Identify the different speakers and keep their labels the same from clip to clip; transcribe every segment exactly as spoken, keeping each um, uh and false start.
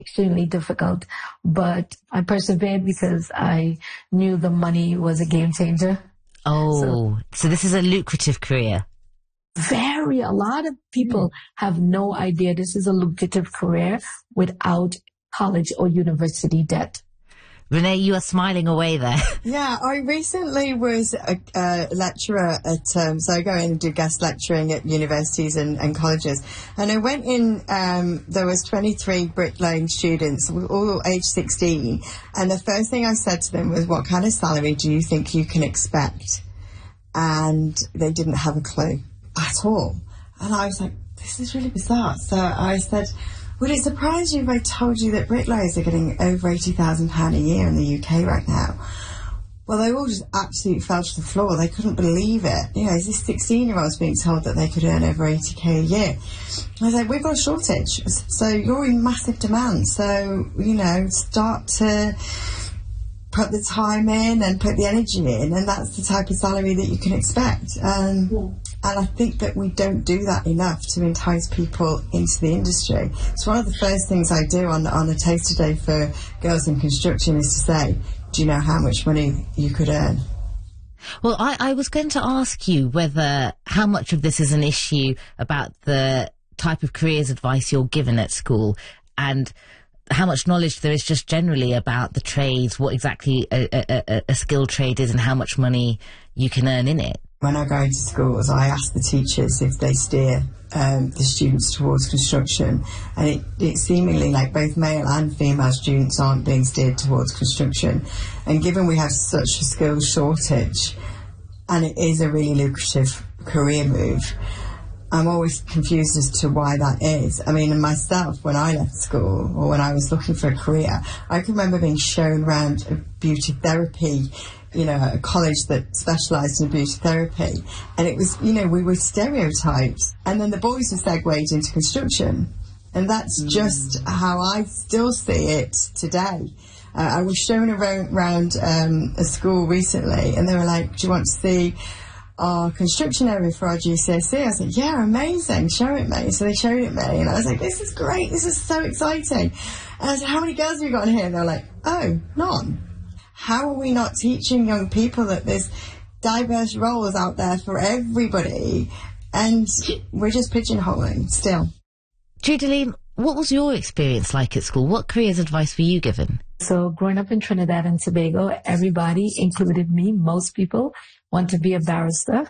Speaker 1: extremely difficult, but I persevered because I knew the money was a game changer.
Speaker 2: Oh, so, so this is a lucrative career.
Speaker 1: Very, a lot of people mm. have no idea this is a lucrative career without college or university debt.
Speaker 2: Renee, you are smiling away there.
Speaker 3: Yeah, I recently was a, a lecturer at, um, so I go in and do guest lecturing at universities and, and colleges. And I went in, um, there was twenty-three bricklaying students, all age sixteen. And the first thing I said to them was, what kind of salary do you think you can expect? And they didn't have a clue at all. And I was like, this is really bizarre. So I said, would it surprise you if I told you that bricklayers are getting over eighty thousand pounds a year in the U K right now? Well, they all just absolutely fell to the floor. They couldn't believe it. You know, is this sixteen-year-olds being told that they could earn over eighty k a year? I was like, we've got a shortage. So you're in massive demand. So, you know, start to put the time in and put the energy in, and that's the type of salary that you can expect. Um, yeah. And I think that we don't do that enough to entice people into the industry. It's one of the first things I do on, on a taster day for girls in construction is to say, do you know how much money you could earn?
Speaker 2: Well, I, I was going to ask you whether how much of this is an issue about the type of careers advice you're given at school and how much knowledge there is just generally about the trades, what exactly a, a, a skilled trade is and how much money you can earn in it.
Speaker 3: When I go into schools, I ask the teachers if they steer um, the students towards construction, and it, it's seemingly like both male and female students aren't being steered towards construction. And given we have such a skills shortage, and it is a really lucrative career move, I'm always confused as to why that is. I mean, myself, when I left school or when I was looking for a career, I can remember being shown around a beauty therapy, you know, a college that specialised in beauty therapy. And it was, you know, we were stereotyped. And then the boys were segued into construction. And that's mm. just how I still see it today. Uh, I was shown around, around um, a school recently, and they were like, do you want to see our construction area for our G C S E? I was like, yeah, amazing, show it me. So they showed it me, and I was like, this is great, this is so exciting. And I said, how many girls have you got in here? And they were like, oh, none. How are we not teaching young people that there's diverse roles out there for everybody, and we're just pigeonholing still?
Speaker 2: Judaline, what was your experience like at school? What careers advice were you given?
Speaker 1: So growing up in Trinidad and Tobago, everybody, included me, most people, want to be a barrister,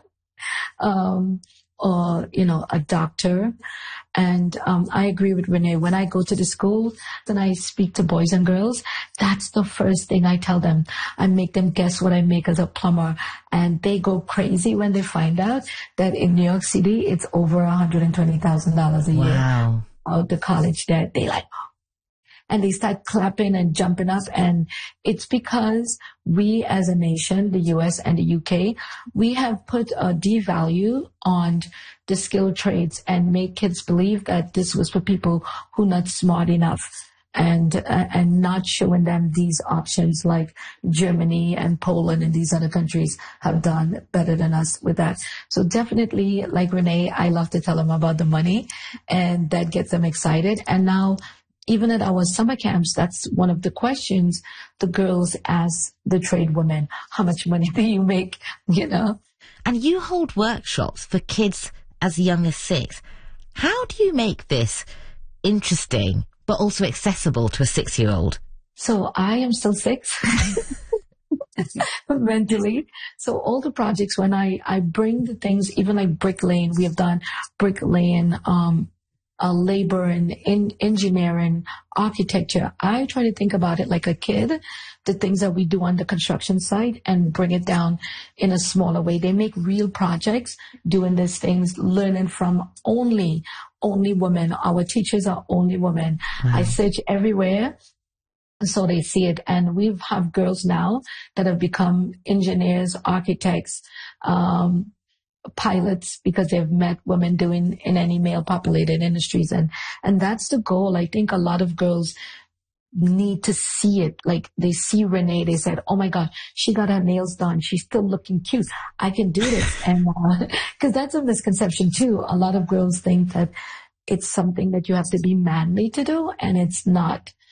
Speaker 1: um, or, you know, a doctor. And um, I agree with Renee. When I go to the school and I speak to boys and girls, that's the first thing I tell them. I make them guess what I make as a plumber. And they go crazy when they find out that in New York City, it's over one hundred twenty thousand dollars a year.
Speaker 2: Wow.
Speaker 1: Out the college debt. They like, and they start clapping and jumping up. And it's because we as a nation, the U S and the U K, we have put a devalue on the skilled trades and made kids believe that this was for people who are not smart enough, and uh, and not showing them these options like Germany and Poland and these other countries have done better than us with that. So definitely, like Renee, I love to tell them about the money, and that gets them excited. And now, even at our summer camps, that's one of the questions the girls ask the trade women: how much money do you make? You know?
Speaker 2: And you hold workshops for kids as young as six. How do you make this interesting, but also accessible to a six-year-old?
Speaker 1: So I am still six mentally. So all the projects, when I, I bring the things, even like bricklaying, we have done bricklaying, um, uh, labor and in engineering, architecture. I try to think about it like a kid, the things that we do on the construction site, and bring it down in a smaller way. They make real projects doing these things, learning from only, only women. Our teachers are only women. Wow. I search everywhere so they see it. And we have girls now that have become engineers, architects, um, pilots, because they've met women doing in any male populated industries. And, and that's the goal. I think a lot of girls need to see it. Like they see Renee, they said, oh my God, she got her nails done. She's still looking cute. I can do this. And, uh, cause that's a misconception too. A lot of girls think that it's something that you have to be manly to do, and it's not